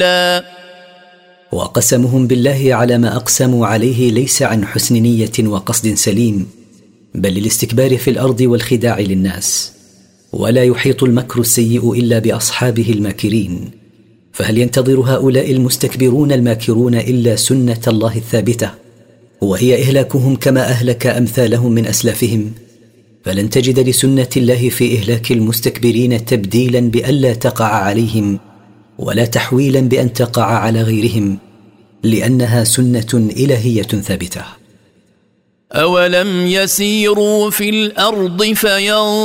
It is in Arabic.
وقسمهم بالله على ما أقسموا عليه ليس عن حسن نية وقصد سليم، بل للاستكبار في الأرض والخداع للناس. ولا يحيط المكر السيء إلا بأصحابه الماكرين، فهل ينتظر هؤلاء المستكبرون الماكرون إلا سنة الله الثابتة، وهي إهلاكهم كما أهلك أمثالهم من أسلافهم؟ فلن تجد لسنة الله في إهلاك المستكبرين تبديلا بألا تقع عليهم، ولا تحويلا بأن تقع على غيرهم، لأنها سنة إلهية ثابتة. أولم يسيروا في الأرض